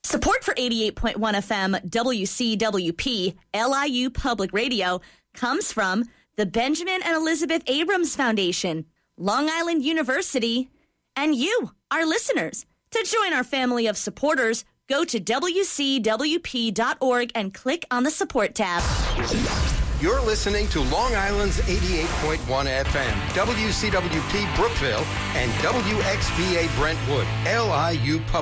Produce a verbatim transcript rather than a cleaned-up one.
Support for eighty-eight point one F M W C W P L I U Public Radio comes from the Benjamin and Elizabeth Abrams Foundation, Long Island University, and you, our listeners. To join our family of supporters, go to W C W P dot org and click on the support tab. You're listening to Long Island's eighty-eight point one F M, W C W P Brookville, and W X B A Brentwood, L I U Public